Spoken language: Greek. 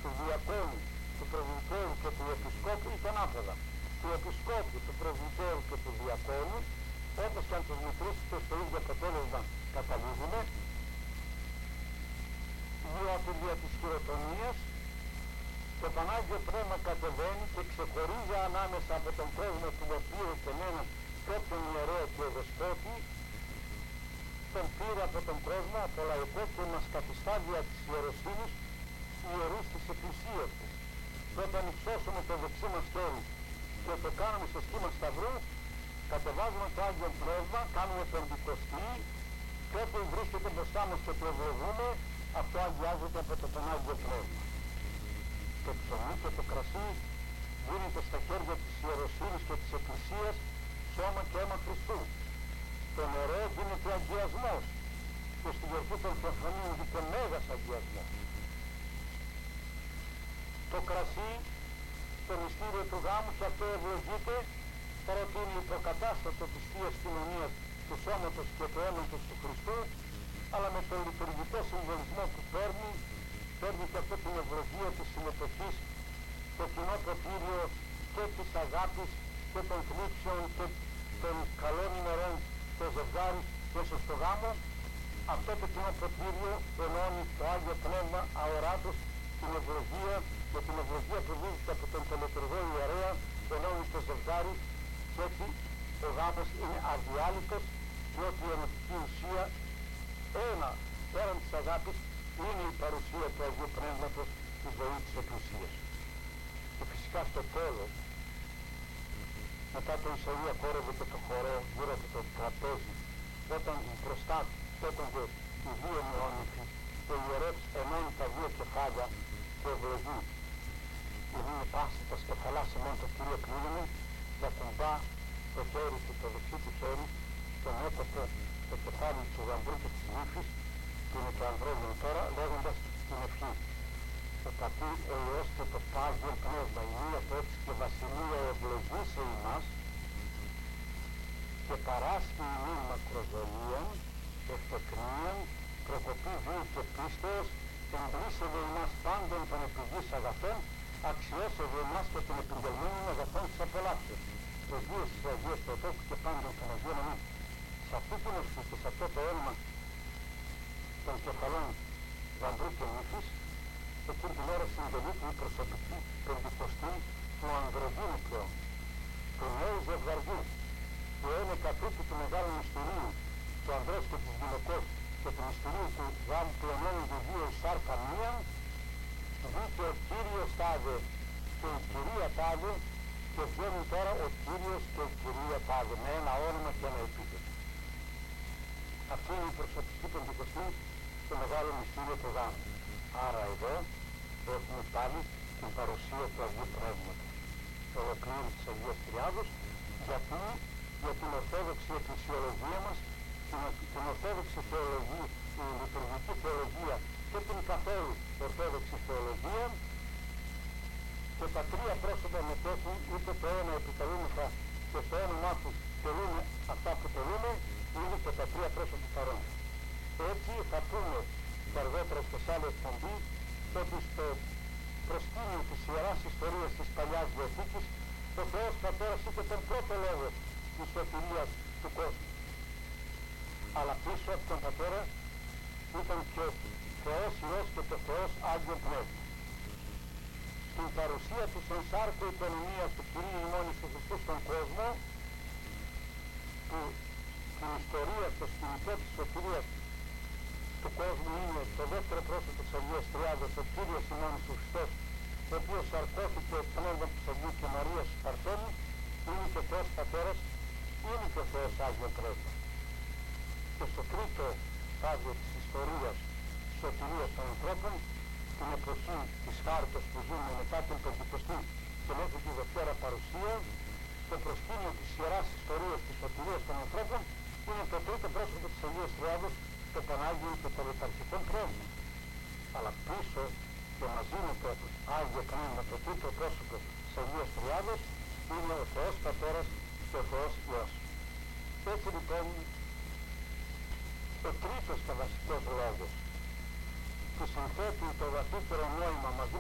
του διακόνου, του πρεσβυτέρου και του επισκόπου ήταν άποδα. Του επισκόπου, του πρεσβυτέρου και του διακόνου, όπως και αν τους μετρήσετε στο ίδιο αποτέλεσμα καταλήγουμε, διότι δια της χειροτονίας το Πανάγιο Πνεύμα κατεβαίνει και ξεχωρίζει ανάμεσα από τον κόσμο του οποίου και μένα και τον ιερέα και δεσπότη, τον πήρε από τον κόσμο, από το λαϊκό και μας καθιστά δια της ιεροσύνης ιερούς της Εκκλησίας της. Και όταν υψώσουμε το δεξί μας χέρι και το κάνουμε στο σχήμα σταυρού, κατεβάζουμε το Άγιο Πνεύμα, κάνουμε τον δικοστή και όπου βρίσκεται μπροστά μας και το ευλογούμε, αυτό αγιάζεται από το Πανάγιο Πνεύμα. Το ψωμί και το κρασί δίνεται στα χέρια της ιεροσύνης και της Εκκλησίας σώμα και αίμα Χριστού. Το νερό γίνεται αγιασμός και στη γιορτή των Θεοφανίων γίνεται μέγας αγιασμός. Το κρασί, το μυστήριο του γάμου, και αυτό ευλογείται παρότι είναι υποκατάστατο της Θείας Κοινωνίας του σώματος και του αίματος του Χριστού, αλλά με τον λειτουργικό συμβολισμό που παίρνει και αυτό την ευλογία της συμμετοχής στο κοινό ποτήριο και της αγάπης και των θλίψεων και των καλών ημερών στο ζευγάρι μέσα στο γάμο. Αυτό το κοινό ποτήριο ενώνει το Άγιο Πνεύμα αοράτος την ευλογία, και την ευλογία που δίδεται από τον τελετουργό ιερέα ενώνει το ζευγάρι, και έτσι ο γάμος είναι αδιάλειτος, διότι η ενωτική ουσία ένα πέραν της αγάπης είναι η παρουσία του Αγίου Πνεύματος στη ζωή της Εκκλησίας. Και φυσικά στο τέλος, μετά το Ισαΐα χόρευε και το χορό γύρω από το τραπέζι, όταν μπροστά στέκονται οι δύο νεόνυφοι και ο ιερεύς ενώνει τα δύο κεφάλια και ευλογεί. Είναι πάση τα σκεφαλά σε μόνο το Κύριο κλείνουμε, να κουμπά το χέρι του, το δεξί του χέρι, στον μέτωπο το κεφάλι του γαμπρού και της νύφης, που είναι το ανδρόμιο τώρα, λέγοντας την ευχή. Το πατή ο Υιός και το Άγιο Πνεύμα, η μία το έτσι και βασιλεία ευλογεί σε ημάς και παράσχει ημίν μακροζωίαν, ευτεκνίαν, προκοπή βίου και πίστεως, εμπλήσευε ημάς πάντων των επιγείς αγαθών, αξιώσευε ημάς και των επιγγελμένων αγαθών της απολαύσεως. Πρεσβείες της Αγίας Πρωτόκου και πάντων των Αγίων Αμήν. Σε αυτή την ευχή και σε αυτό το όνομα των κεφαλών γαμπρού και νύφης, εκείνη την ώρα συντελείται η προσωπική πεντηκοστή του ανδρογίνου πλέον, του νέου ζευγαριού, που είναι κατοίκη του μεγάλου μυστηρίου του ανδρός και της γυναικός και του μυστηρίου του γάμου που ενώνονται δύο σάρκα μία, βγήκε ο Κύριος τάδε και η Κυρία τάδε, και βγαίνουν τώρα ο Κύριος και η Κυρία τάδε, με ένα όνομα και ένα επίθετο. Αυτή είναι η προσωπική πεντηκοστή στο μεγάλο μυστήριο του γάμου. Άρα εδώ έχουμε πάλι την παρουσία του Αγίου Πνεύματος, το ολοκλήρου της Αγίας Τριάδος, γιατί για την ορθόδοξη εκκλησιολογία μας, την ορθόδοξη θεολογία, την λειτουργική θεολογία και την καθόλου ορθόδοξη θεολογία, και τα τρία πρόσωπα μετέχουν, είτε το ένα επιτελούμεθα και το όνομά του τελούμε αυτά που τελούμε, είναι και τα τρία πρόσωπα παρόντα. Έτσι θα πούμε και αργότερα και σε άλλη εκπομπή ότι στο προσκήνιο της Ιεράς Ιστορίας της Παλιάς Διαθήκης ο Θεός Πατέρας είχε τον πρώτο λόγο της σωτηρίας του κόσμου. Αλλά πίσω από τον Πατέρα ήταν και ο Θεός Υιός και το Θεός Άγιο Πνεύμα. Στην παρουσία της ενσάρκου οικονομίας του Κυρίου ημών Ιησού Χριστού στον κόσμο, που στην ιστορία, στο σκηνικό της σωτηρίας του κόσμου είναι το δεύτερο πρόσωπο της Αγίας Τριάδος, ο Κύριος ημών Ιησούς Χριστός, ο οποίος σαρκώθηκε πνεύμα της Αγίου και Μαρίας Παρθένου, είναι και ο Θεός Πατέρας, είναι και ο Θεός Άγιο Πνεύμα. Και στο τρίτο στάδιο της ιστορίας της σωτηρίας των ανθρώπων, την εποχή της χάρτος που ζούμε μετά την Πεντηκοστή και μέχρι τη Δευτέρα Παρουσία, στο προσκήνιο της Ιεράς Ιστορίας της σωτηρίας των ανθρώπων, είναι το τρίτο πρόσωπο της Αγίας Τριάδος, το Πανάγιο και το Λεταρχικό Πνεύμα. Αλλά πίσω και μαζί με το Άγιο Πνεύμα, το τρίτο πρόσωπο της Αγίας Τριάδος, είναι ο Θεός Πατέρας και ο Θεός Υιός. Έτσι λοιπόν, ο τρίτος και βασικός λόγος που συνθέτει το βαθύτερο νόημα μαζί